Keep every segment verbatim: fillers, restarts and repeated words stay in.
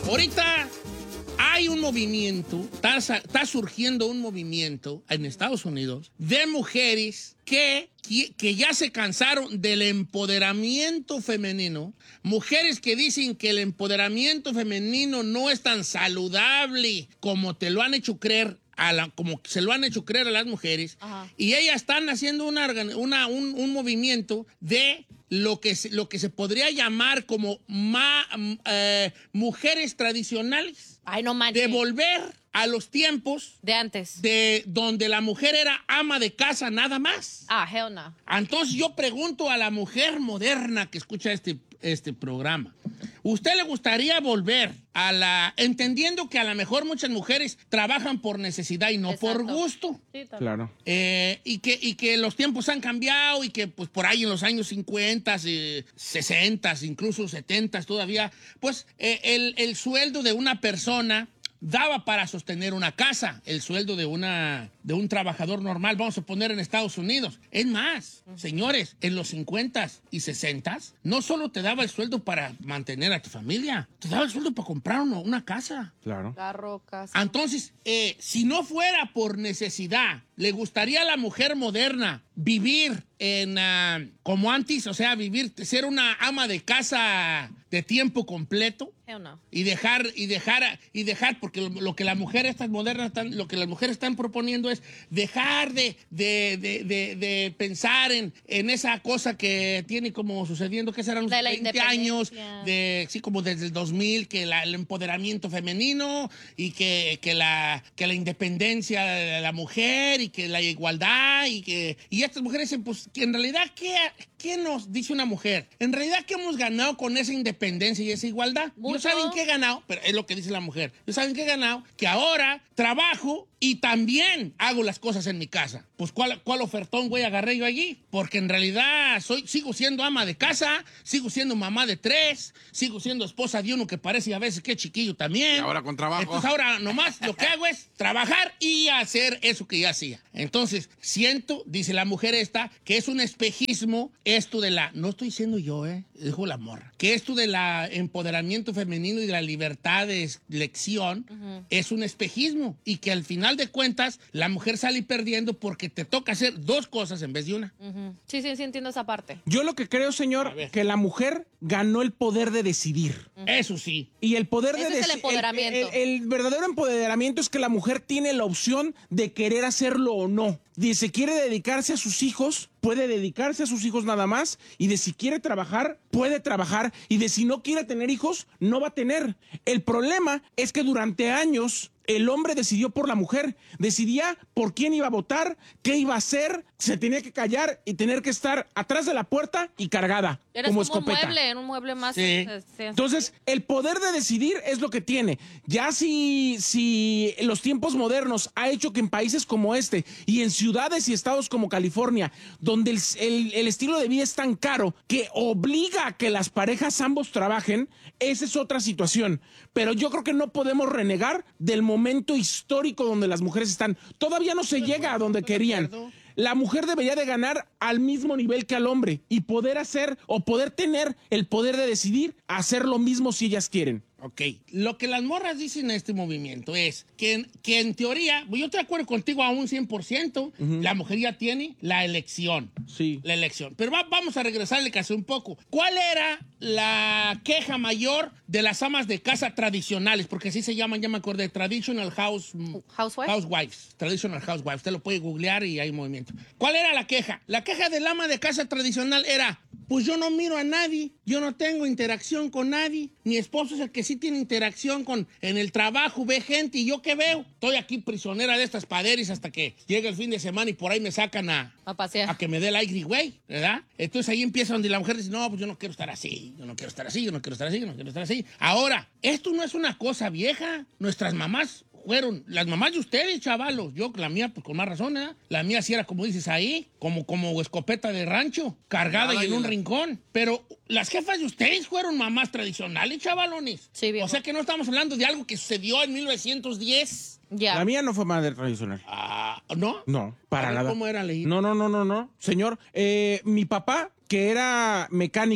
Ahorita hay un movimiento, está, está surgiendo un movimiento en Estados Unidos de mujeres que, que, que ya se cansaron del empoderamiento femenino. Mujeres que dicen que el empoderamiento femenino no es tan saludable como te lo han hecho creer. A la, como se lo han hecho creer a las mujeres. Ajá. Y ellas están haciendo una, una, un, un movimiento de lo que, se, lo que se podría llamar como ma, eh, mujeres tradicionales. Ay, no manches. De volver a los tiempos de antes, de donde la mujer era ama de casa nada más. Ah, hell no. Entonces yo pregunto a la mujer moderna que escucha este, este programa, ¿usted le gustaría volver a la... entendiendo que a lo mejor muchas mujeres trabajan por necesidad y no Exacto. por gusto? Sí, claro. Eh, y, que, y que los tiempos han cambiado y que pues por ahí en los años cincuenta, eh, sesenta, incluso setenta todavía, pues eh, el, el sueldo de una persona daba para sostener una casa, el sueldo de, una, de un trabajador normal, vamos a poner en Estados Unidos. Es más, uh-huh. señores, en los cincuentas y sesentas, no solo te daba el sueldo para mantener a tu familia, te daba el sueldo para comprar una, una casa. Claro. Carro, casa. Entonces, eh, si no fuera por necesidad, ¿le gustaría a la mujer moderna vivir en uh, como antes? O sea, vivir, ser una ama de casa de tiempo completo. Hell no. Y dejar, y dejar, y dejar, porque lo, lo que las mujeres estas modernas están, lo que las mujeres están proponiendo es dejar de, de, de, de, de pensar en, en esa cosa que tiene como sucediendo, que serán los de veinte años, de, sí, como desde el dos mil, que la, el empoderamiento femenino y que, que, la, que la independencia de la mujer y que la igualdad y que, y estas mujeres, pues, que en realidad, ¿qué, qué nos dice una mujer? En realidad, ¿qué hemos ganado con esa independencia y esa igualdad? ¿No saben qué he ganado? Pero es lo que dice la mujer. ¿No saben qué he ganado? Que ahora trabajo y también hago las cosas en mi casa. Pues, ¿cuál, cuál ofertón, güey, agarré yo allí? Porque en realidad soy, sigo siendo ama de casa, sigo siendo mamá de tres, sigo siendo esposa de uno que parece a veces que es chiquillo también. Y ahora con trabajo. Entonces ahora nomás lo que hago es trabajar y hacer eso que ya hacía. Entonces, siento, dice la mujer esta, que es un espejismo esto de la... No estoy diciendo yo, eh, dijo la morra. Que esto de la empoderamiento femenino y de la libertad de elección uh-huh. es un espejismo y que al final de cuentas la mujer sale perdiendo porque te toca hacer dos cosas en vez de una. Uh-huh. Sí, sí, sí, entiendo esa parte. Yo lo que creo, señor, que la mujer ganó el poder de decidir. Uh-huh. Eso sí. Y el poder Ese de decidir... es el empoderamiento. El, el, el verdadero empoderamiento es que la mujer tiene la opción de querer hacerlo o no. De si quiere dedicarse a sus hijos, puede dedicarse a sus hijos nada más. Y de si quiere trabajar, puede trabajar. Y de si no quiere tener hijos, no va a tener. El problema es que durante años el hombre decidió por la mujer, decidía por quién iba a votar, qué iba a hacer, se tenía que callar y tener que estar atrás de la puerta y cargada. Eres como, como escopeta. un mueble, en un mueble más. Sí. Este, Entonces, el poder de decidir es lo que tiene. Ya si, si los tiempos modernos ha hecho que en países como este y en ciudades y estados como California, donde el, el, el estilo de vida es tan caro que obliga a que las parejas ambos trabajen, esa es otra situación. Pero yo creo que no podemos renegar del momento histórico donde las mujeres están. Todavía no se llega a donde querían. La mujer debería de ganar al mismo nivel que al hombre y poder hacer o poder tener el poder de decidir hacer lo mismo si ellas quieren. Ok, lo que las morras dicen en este movimiento es que, que en teoría, yo estoy de acuerdo contigo a un cien por ciento, uh-huh. la mujer ya tiene la elección. Sí. La elección. Pero va, vamos a regresarle casi un poco. ¿Cuál era la queja mayor de las amas de casa tradicionales? Porque así se llaman, ya me acordé, traditional house... Housewives. Housewives. Traditional housewives. Usted lo puede googlear y hay movimiento. ¿Cuál era la queja? La queja del ama de casa tradicional era... Pues yo no miro a nadie, yo no tengo interacción con nadie. Mi esposo es el que sí tiene interacción con en el trabajo, ve gente y yo qué veo. Estoy aquí prisionera de estas paderes hasta que llegue el fin de semana y por ahí me sacan a, a pasear. A que me dé el aire, güey, ¿verdad? Entonces ahí empieza donde la mujer dice, no, pues yo no quiero estar así, yo no quiero estar así, yo no quiero estar así, yo no quiero estar así. Ahora, esto no es una cosa vieja. Nuestras mamás fueron, las mamás de ustedes, chavalos. Yo, la mía, pues con más razón, ¿eh? La mía sí era, como dices ahí, como, como escopeta de rancho, cargada Ay, y en un la... rincón. Pero las jefas de ustedes fueron mamás tradicionales, chavalones. Sí, viejo. O sea que no estamos hablando de algo que sucedió en mil novecientos diez. Ya. La mía no fue madre tradicional. Ah, ¿no? No, para nada. ¿Cómo era leído? No, no, no, no, no. Señor, eh, mi papá, que era mecánico,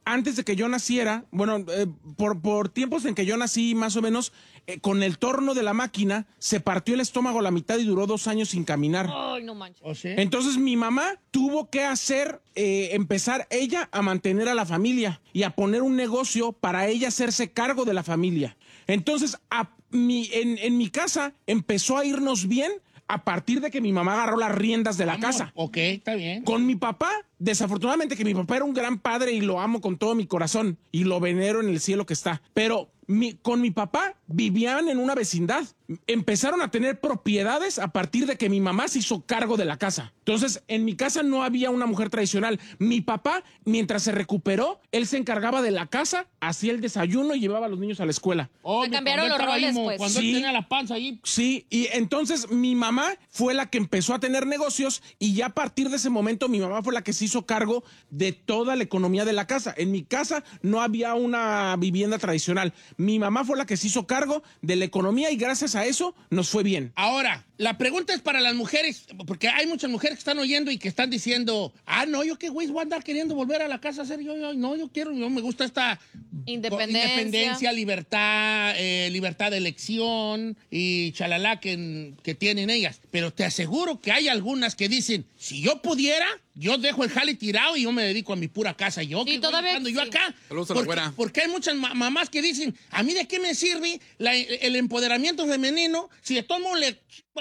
antes de que yo naciera, bueno, eh, por, por tiempos en que yo nací, más o menos, eh, con el torno de la máquina, se partió el estómago a la mitad y duró dos años sin caminar. Ay, no manches. ¿O sí? Entonces mi mamá tuvo que hacer, eh, empezar ella a mantener a la familia y a poner un negocio para ella hacerse cargo de la familia. Entonces, a mi, en, en mi casa empezó a irnos bien a partir de que mi mamá agarró las riendas de la Vamos. casa. Ok, está bien. Con mi papá, desafortunadamente que mi papá era un gran padre y lo amo con todo mi corazón y lo venero en el cielo que está, pero mi, con mi papá vivían en una vecindad. Empezaron a tener propiedades a partir de que mi mamá se hizo cargo de la casa. Entonces, en mi casa no había una mujer tradicional. Mi papá, mientras se recuperó, él se encargaba de la casa, hacía el desayuno y llevaba a los niños a la escuela. Oh, Se mi- cambiaron cuando él los estaba ahí, roles, mo- pues. Cuando Sí. él tenía la panza ahí. Sí, y entonces mi mamá fue la que empezó a tener negocios y ya a partir de ese momento mi mamá fue la que se hizo cargo de toda la economía de la casa. En mi casa no había una vivienda tradicional. Mi mamá fue la que se hizo cargo de la economía y gracias a eso nos fue bien. Ahora, la pregunta es para las mujeres, porque hay muchas mujeres que están oyendo y que están diciendo, ah, no, yo qué güey voy a andar queriendo volver a la casa a hacer yo, yo, no, yo quiero, yo me gusta esta Independencia. independencia, libertad, eh, libertad de elección y chalala que, que tienen ellas. Pero te aseguro que hay algunas que dicen, si yo pudiera, yo dejo el jale tirado y yo me dedico a mi pura casa. Yo, Sí, que voy todavía buscando yo sí. acá. Saludos a la Porque, güera. porque hay muchas ma- mamás que dicen, a mí de qué me sirve la- el empoderamiento femenino si de todo modo le...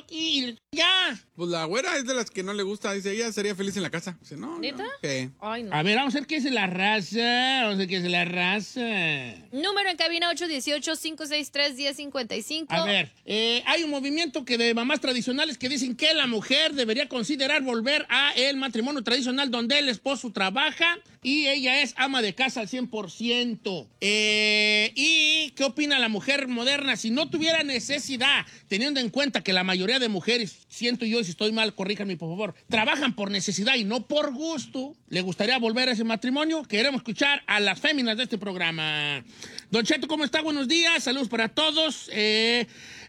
y ya. Pues la güera es de las que no le gusta. Dice, ella sería feliz en la casa. Dice, no, ¿Neta? no. ¿Qué? Ay, no. A ver, vamos a ver qué es la raza. Vamos a ver qué es la raza. Número en cabina ocho uno ocho, cinco seis tres, uno cero cinco cinco. A ver, eh, hay un movimiento que de mamás tradicionales que dicen que la mujer debería considerar volver a el matrimonio tradicional donde el esposo trabaja y ella es ama de casa al cien por ciento. Eh, ¿Y qué opina la mujer moderna si no tuviera necesidad, teniendo en cuenta que la mayoría de mujeres, siento yo, y si estoy mal, corríjanme por favor, trabajan por necesidad y no por gusto? ¿Le gustaría volver a ese matrimonio? Queremos escuchar a las féminas de este programa. Don Cheto, ¿cómo está? Buenos días, saludos para todos. Eh,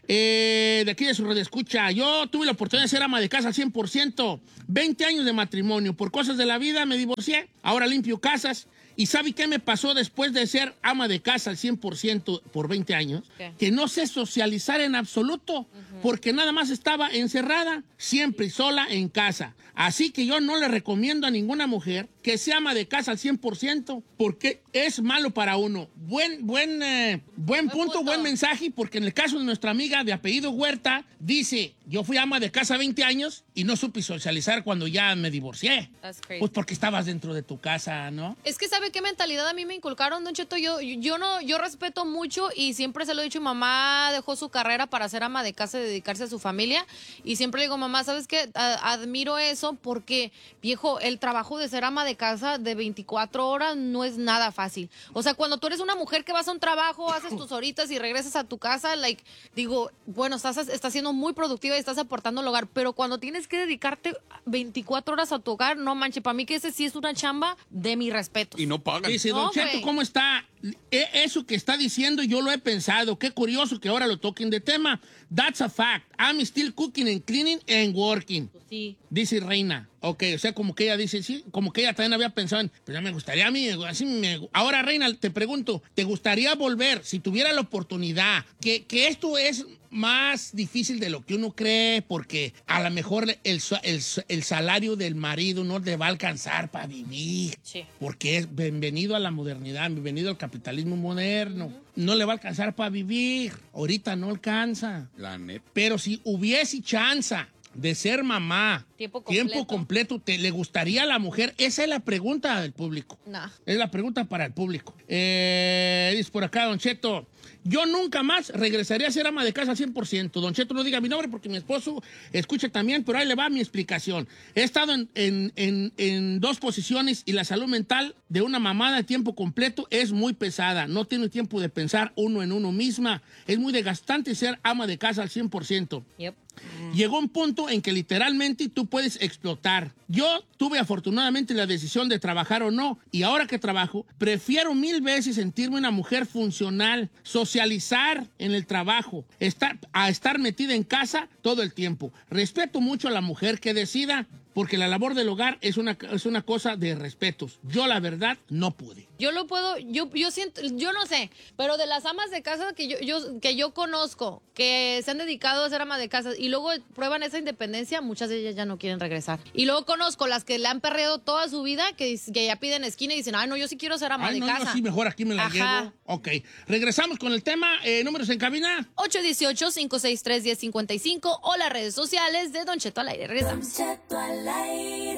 eh, de aquí de su radio escucha. Yo tuve la oportunidad de ser ama de casa al cien por ciento. veinte años de matrimonio. Por cosas de la vida me divorcié. Ahora limpio casas. ¿Y sabe qué me pasó después de ser ama de casa al cien por ciento por veinte años? ¿Qué? Que no sé socializar en absoluto, porque nada más estaba encerrada, siempre sola en casa. Así que yo no le recomiendo a ninguna mujer que sea ama de casa al cien por ciento, porque es malo para uno. Buen, buen, eh, buen punto, punto. buen mensaje, porque en el caso de nuestra amiga de apellido Huerta, dice, yo fui ama de casa veinte años y no supe socializar cuando ya me divorcié. That's crazy. Pues porque estabas dentro de tu casa, ¿no? Es que sabe qué mentalidad a mí me inculcaron, Don Cheto. Yo, yo no, yo respeto mucho y siempre se lo he dicho. Mi mamá dejó su carrera para ser ama de casa y dedicarse a su familia. Y siempre le digo, mamá, ¿sabes qué? A- admiro eso porque, viejo, el trabajo de ser ama de casa de veinticuatro horas no es nada fácil. O sea, cuando tú eres una mujer que vas a un trabajo, haces tus horitas y regresas a tu casa, like, digo, bueno, estás, estás siendo muy productiva y estás aportando al hogar. Pero cuando tienes que dedicarte veinticuatro horas a tu hogar, no manches, para mí que ese sí es una chamba de mi respeto. Y no pagan. Dice, No, Don Cheto, güey. ¿cómo está? E- Eso que está diciendo yo lo he pensado. Qué curioso que ahora lo toquen de tema. That's a fact. I'm still cooking and cleaning and working. Sí. Dice Reina. Ok, o sea, como que ella dice, sí, como que ella también había pensado en, pues ya me gustaría a mí, así me... Ahora, Reina, te pregunto, ¿te gustaría volver, si tuviera la oportunidad, que, que esto es más difícil de lo que uno cree, porque a lo mejor el, sa- el, sa- el salario del marido no le va a alcanzar para vivir? Sí. Porque es bienvenido a la modernidad, bienvenido al capitalismo moderno. No le va a alcanzar para vivir. Ahorita no alcanza. La neta. Pero si hubiese chance de ser mamá Tiempo completo. completo, ¿te le gustaría a la mujer? Esa es la pregunta del público. Nah. Es la pregunta para el público. Eh, dice por acá, Don Cheto, yo nunca más regresaría a ser ama de casa al cien por ciento. Don Cheto, no diga mi nombre porque mi esposo escucha también, pero ahí le va mi explicación. He estado en, en, en, en dos posiciones y la salud mental de una mamada de tiempo completo es muy pesada. No tiene tiempo de pensar uno en uno misma. Es muy desgastante ser ama de casa al cien por ciento. Yep. Llegó un punto en que literalmente tú puedes explotar. Yo tuve afortunadamente la decisión de trabajar o no, y ahora que trabajo, prefiero mil veces sentirme una mujer funcional, socializar en el trabajo, estar, a estar metida en casa todo el tiempo. Respeto mucho a la mujer que decida, porque la labor del hogar es una, es una cosa de respetos. Yo, la verdad, no pude. Yo lo puedo, yo, yo siento, yo no sé, pero de las amas de casa que yo, yo, que yo conozco, que se han dedicado a ser amas de casa y luego prueban esa independencia, muchas de ellas ya no quieren regresar. Y luego conozco las que le han perreado toda su vida, que, que ya piden esquina y dicen, ay, no, yo sí quiero ser ama Ay, de no, casa. no, sí, mejor aquí me la Ajá. llevo. Ok, regresamos con el tema, eh, números en cabina. ocho uno ocho, cinco seis tres, uno cero cinco cinco o las redes sociales de Don Cheto al aire. Regresamos. Don Cheto al aire.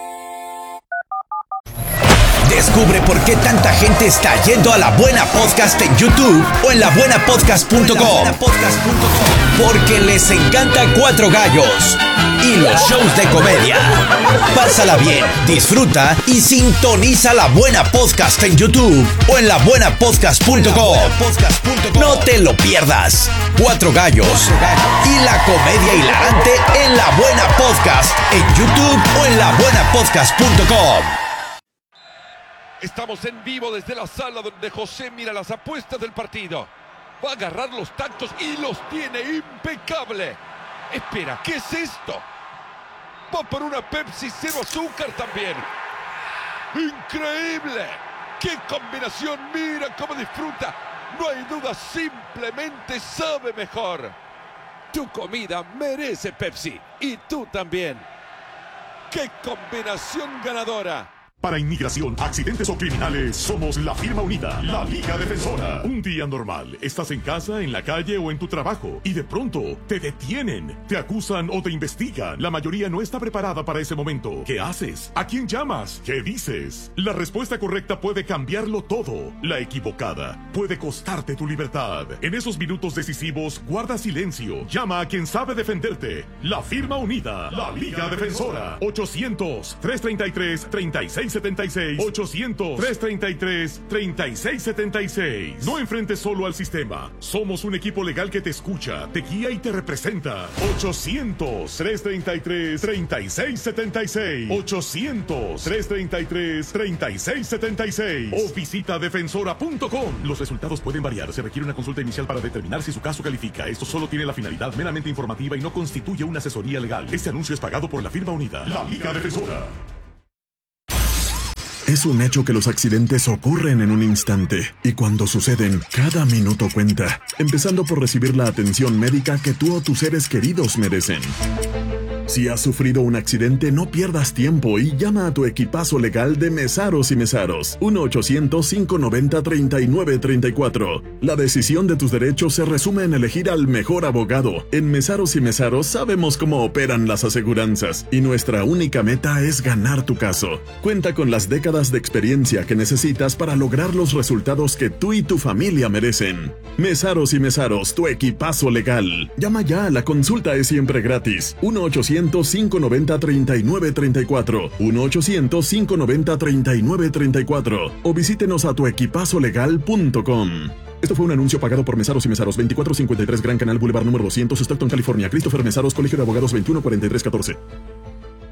Descubre por qué tanta gente está yendo a La Buena Podcast en YouTube o en la buena podcast punto com. Porque les encanta Cuatro Gallos y los shows de comedia. Pásala bien, disfruta y sintoniza La Buena Podcast en YouTube o en la buena podcast punto com. No te lo pierdas. Cuatro Gallos y la comedia hilarante en La Buena Podcast en YouTube o en la buena podcast punto com. Estamos en vivo desde la sala donde José mira las apuestas del partido. Va a agarrar los tactos y los tiene impecable. Espera, ¿qué es esto? Va por una Pepsi cero azúcar también. ¡Increíble! ¡Qué combinación! ¡Mira cómo disfruta! No hay duda, simplemente sabe mejor. Tu comida merece Pepsi. Y tú también. ¡Qué combinación ganadora! Para inmigración, accidentes o criminales, somos la firma unida, la Liga Defensora. Un día normal, estás en casa, en la calle o en tu trabajo y de pronto te detienen, te acusan o te investigan. La mayoría no está preparada para ese momento. ¿Qué haces? ¿A quién llamas? ¿Qué dices? La respuesta correcta puede cambiarlo todo. La equivocada puede costarte tu libertad. En esos minutos decisivos, guarda silencio. Llama a quien sabe defenderte. La firma unida, la Liga Defensora. ochocientos, trescientos treinta y tres, treinta y seis setenta y seis. ochocientos, trescientos treinta y tres, treinta y seis setenta y seis. No enfrentes solo al sistema. Somos un equipo legal que te escucha, te guía y te representa. ochocientos, trescientos treinta y tres, treinta y seis setenta y seis. ochocientos, trescientos treinta y tres, treinta y seis setenta y seis. O visita defensora punto com. Los resultados pueden variar. Se requiere una consulta inicial para determinar si su caso califica. Esto solo tiene la finalidad meramente informativa y no constituye una asesoría legal. Este anuncio es pagado por la firma unida, la Liga Defensora. Es un hecho que los accidentes ocurren en un instante y cuando suceden, cada minuto cuenta, empezando por recibir la atención médica que tú o tus seres queridos merecen. Si has sufrido un accidente, no pierdas tiempo y llama a tu equipazo legal de Mesaros y Mesaros. uno ochocientos, cinco noventa, treinta y nueve treinta y cuatro. La decisión de tus derechos se resume en elegir al mejor abogado. En Mesaros y Mesaros sabemos cómo operan las aseguranzas y nuestra única meta es ganar tu caso. Cuenta con las décadas de experiencia que necesitas para lograr los resultados que tú y tu familia merecen. Mesaros y Mesaros, tu equipazo legal. Llama ya, la consulta es siempre gratis. uno ochocientos, cinco noventa, treinta y nueve treinta y cuatro. uno ochocientos, cinco noventa, treinta y nueve treinta y cuatro. O visítenos a tu equipazo legal punto com. Esto fue un anuncio pagado por Mesaros y Mesaros, veinticuatro cincuenta y tres Gran Canal Boulevard número doscientos, Stockton, California. Christopher Mesaros, Colegio de Abogados veintiuno cuarenta y tres catorce.